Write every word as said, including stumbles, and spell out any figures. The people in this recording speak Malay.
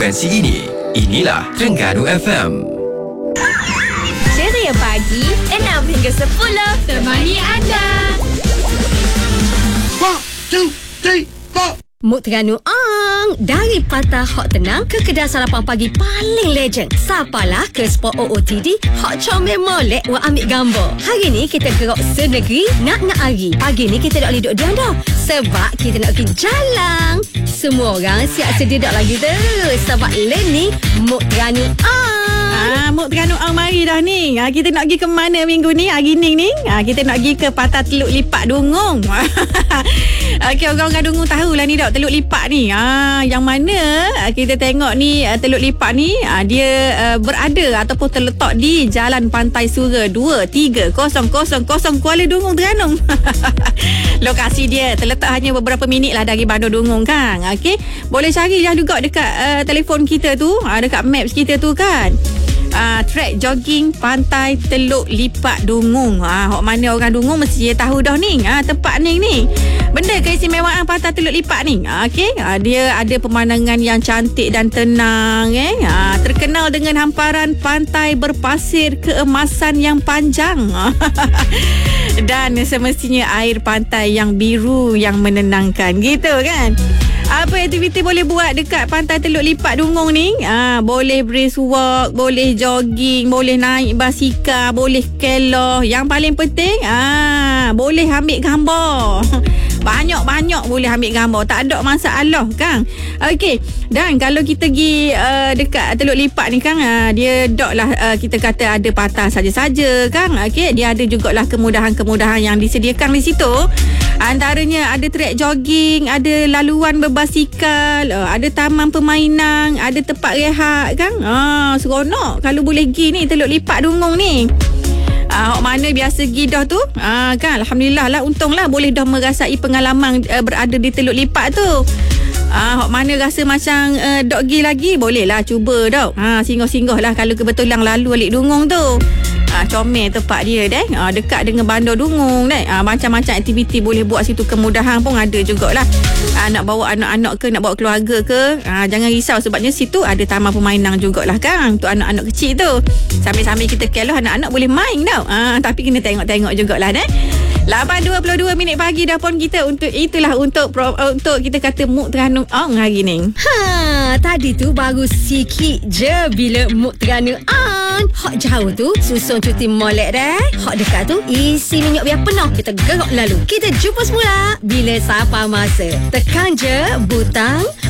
frekuensi ini. Inilah Terengganu F M. Ceria pagi enam hingga sepuluh temani anda. One, two, three, four. Mood Terengganu Ang. Dari Patah Hot Tenang ke kedai sarapan pagi paling legend. Sapalah ke Sport O O T D Hot Comel molek wa ambil gambar. Hari ni kita gerak senegeri nak-nak hari. Pagi ni kita tak boleh duduk diam dah. Sebab kita nak pergi jalan. Semua orang siap sedia dak lagi tu. Sebab Leni Mood Terengganu Ang. Ah, Mood Terengganu Ang mari dah ni. Ah, kita nak pergi ke mana minggu ni? Hari ni ni. Ah, kita nak pergi ke Patah Teluk Lipat Dungong. Okey, orang-orang Dungong tahulah ni dak Teluk Lipat ni. Ah, yang mana ah, kita tengok ni ah, Teluk Lipat ni ah, dia ah, berada ataupun terletak di Jalan Pantai Sura dua tiga kosong kosong kosong Kuala Dungong Terengganu. Lokasi dia terletak hanya beberapa minit lah dari Bandar Dungong kan. Okey, boleh cari lah juga dekat uh, telefon kita tu, uh, dekat maps kita tu kan. Uh, track jogging Pantai Teluk Lipat Dungong. Ah, uh, hok mana orang Dungong mesti dia tahu dah ni. Ah, uh, tempat ni ni. Benda keistimewaan Pantai Teluk Lipat ni. Uh, Okey, uh, dia ada pemandangan yang cantik dan tenang eh. Uh, terkenal dengan hamparan pantai berpasir keemasan yang panjang. Dan semestinya air pantai yang biru yang menenangkan gitu kan. Apa aktiviti boleh buat dekat Pantai Teluk Lipat Dungong ni? Ah, boleh brisk walk, boleh jogging, boleh naik basikal, boleh keloh. Yang paling penting, ah, boleh ambil gambar. Banyak-banyak boleh ambil gambar. Tak ada masalah kan. Okey. Dan kalau kita pergi uh, dekat Teluk Lipat ni kan, uh, dia dok lah uh, kita kata ada patah saja-saja kan. Okey, dia ada jugalah kemudahan-kemudahan yang disediakan di situ. Antaranya ada trek jogging, ada laluan berbasikal, uh, ada taman permainan, ada tempat rehat kan. Ah, seronok kalau boleh pergi ni Teluk Lipat Dungong ni. Ah, hok mana biasa pergi dah tu. Ah, kan alhamdulillah lah, untunglah boleh dah merasai pengalaman uh, berada di Teluk Lipat tu. Ah, hok mana rasa macam uh, dok pergi lagi, boleh lah cuba dah. Ha, singgah-singgah lah kalau kebetulan lalu balik Dungong tu. Ah, comel tempat dia deh. Ah, dekat dengan Bandar Dungong deh. Ah, macam-macam aktiviti boleh buat situ, kemudahan pun ada jugalah. Ah, nak bawa anak-anak ke, nak bawa keluarga ke, ah, jangan risau sebabnya situ ada taman permainan jugalah kan untuk anak-anak kecil tu. Sambil-sambil kita keloh, anak-anak boleh main tau. Ah, tapi kena tengok-tengok jugalah deh. lapan dua puluh dua minit pagi dah pun kita untuk itulah untuk untuk kita kata Mood Terengganu Ang hari ni. Ha, tadi tu baru sikit je bila Mood Terengganu Ang. Hak jauh tu susun cuti molek dah. Hak dekat tu isi minyak biar penuh. Kita gerak lalu. Kita jumpa semula bila siapa masa. Tekan je butang